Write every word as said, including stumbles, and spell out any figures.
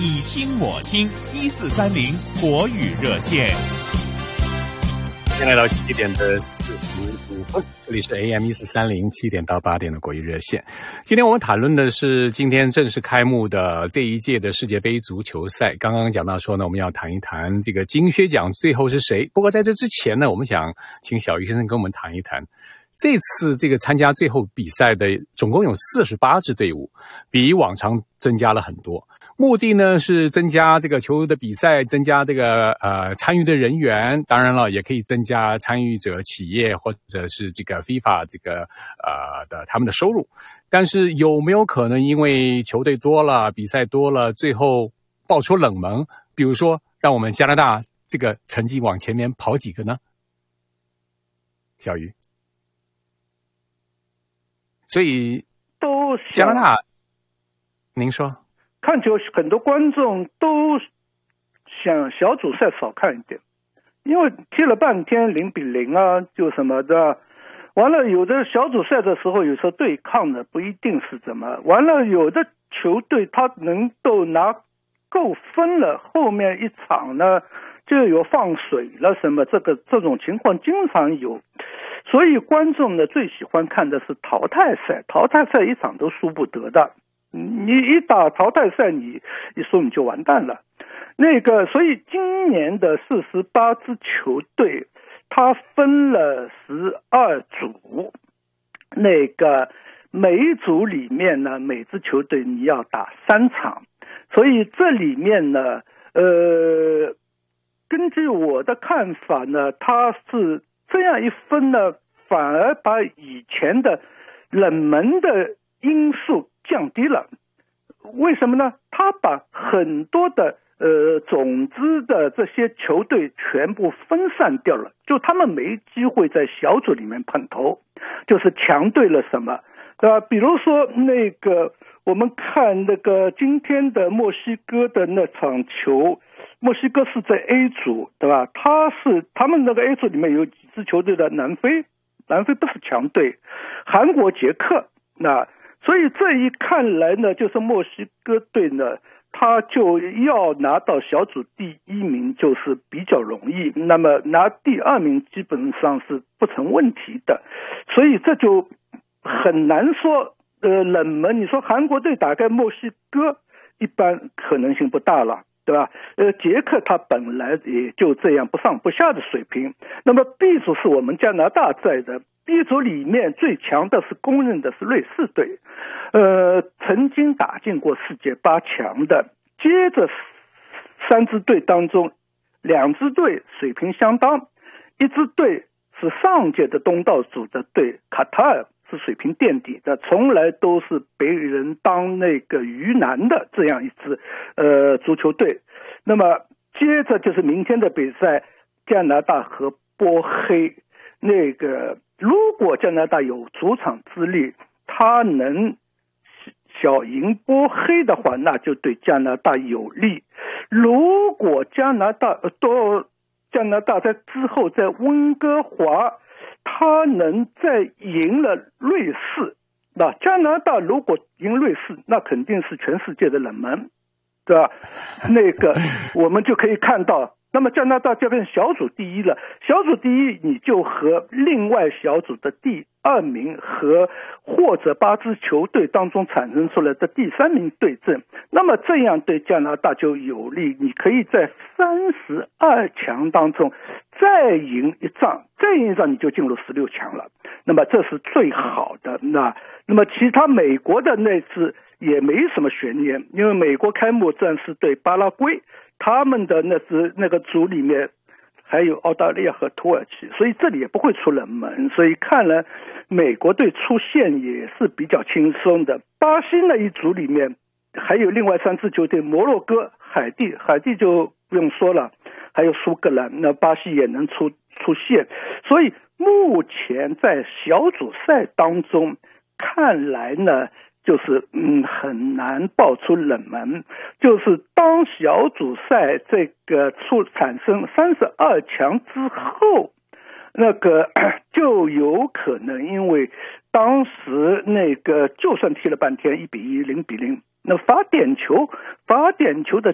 你听我听一四三零国语热线。 今天来到七点的四十五分，这里是 A M 一四三零七点到八点的国语热线。今天我们谈论的是今天正式开幕的这一届的世界杯足球赛。刚刚讲到说呢，我们要谈一谈这个金靴奖最后是谁。不过在这之前呢，我们想请小鱼先生跟我们谈一谈。这次这个参加最后比赛的总共有四十八支队伍，比往常增加了很多。目的呢是增加这个球的比赛，增加这个呃参与的人员，当然了，也可以增加参与者企业或者是这个 FIFA 这个呃的他们的收入。但是有没有可能因为球队多了，比赛多了，最后爆出冷门？比如说，让我们加拿大这个成绩往前面跑几个呢？小鱼。所以都加拿大，您说看球，很多观众都想小组赛少看一点，因为踢了半天零比零啊，就什么的。完了，有的小组赛的时候，有时候对抗的不一定是怎么。完了，有的球队他能够拿够分了，后面一场呢就有放水了什么，这个这种情况经常有。所以观众呢最喜欢看的是淘汰赛，淘汰赛一场都输不得的，你一打淘汰赛你一输你就完蛋了。那个，所以今年的四十八支球队，它分了十二组，那个每一组里面呢，每支球队你要打三场，所以这里面呢，呃，根据我的看法呢，它是这样一分呢，反而把以前的冷门的因素降低了。为什么呢？他把很多的呃种子的这些球队全部分散掉了，就他们没机会在小组里面碰头，就是强队了什么，对吧？比如说那个我们看那个今天的墨西哥的那场球，墨西哥是在 A 组，对吧？他是他们那个 A 组里面有几支球队的，南非，南非不是强队，韩国、捷克，那所以这一看来呢，就是墨西哥队呢，他就要拿到小组第一名就是比较容易，那么拿第二名基本上是不成问题的，所以这就很难说呃冷门。你说韩国队打开墨西哥，一般可能性不大了，对吧？呃，捷克他本来也就这样不上不下的水平。那么 B 组是我们加拿大在的 ，B 组里面最强的是公认的是瑞士队，呃，曾经打进过世界八强的。接着三支队当中，两支队水平相当，一支队是上届的东道主的队，卡塔尔是水平垫底的，从来都是被人当那个鱼腩的这样一支呃足球队。那么接着就是明天的比赛，加拿大和波黑。那个如果加拿大有主场之力，他能小赢波黑的话，那就对加拿大有利。如果加拿大到加拿大在之后在温哥华他能再赢了瑞士，那加拿大如果赢瑞士，那肯定是全世界的冷门，对吧？那个我们就可以看到，那么加拿大就变小组第一了，小组第一你就和另外小组的第二名和或者八支球队当中产生出来的第三名对阵，那么这样对加拿大就有利，你可以在三十二强当中再赢一仗，再赢一仗你就进入十六强了，那么这是最好的。那那么其他美国的那次也没什么悬念，因为美国开幕战是对巴拉圭，他们的那支那个组里面还有澳大利亚和土耳其，所以这里也不会出冷门，所以看来美国队出线也是比较轻松的。巴西那一组里面还有另外三支球队，摩洛哥、海地，海地就不用说了，还有苏格兰，那巴西也能出出线。所以目前在小组赛当中看来呢，就是嗯很难爆出冷门，就是当小组赛这个出产生三十二强之后，那个就有可能，因为当时那个就算踢了半天一比一零比零，那罚点球罚点球的